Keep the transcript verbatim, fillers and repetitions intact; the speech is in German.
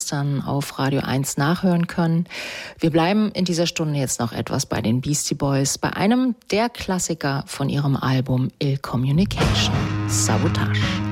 dann auf Radio eins nachhören können. Wir bleiben in dieser Stunde jetzt noch etwas bei den Beastie Boys, bei einem der Klassiker von ihrem Album Ill Communication, Sabotage.